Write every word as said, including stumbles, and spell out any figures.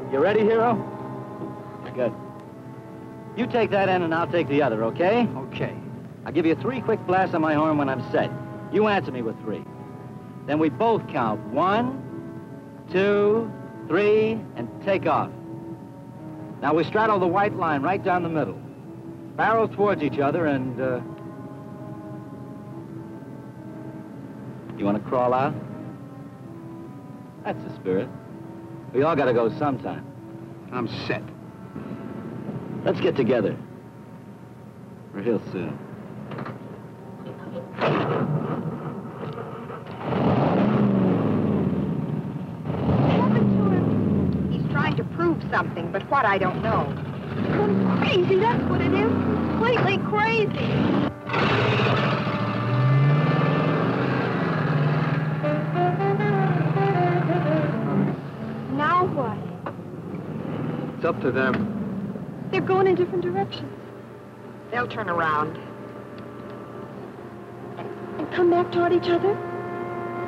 You ready, hero? Good. You take that end and I'll take the other, okay? Okay. I'll give you three quick blasts on my horn when I'm set. You answer me with three. Then we both count one, two, three, and take off. Now we straddle the white line right down the middle. Barrel towards each other and, uh... You want to crawl out? That's the spirit. We all gotta go sometime. I'm set. Let's get together. Real soon. Trying to prove something, but what I don't know. Crazy, that's what it is. Completely crazy. Now what? It's up to them. They're going in different directions. They'll turn around. And come back toward each other?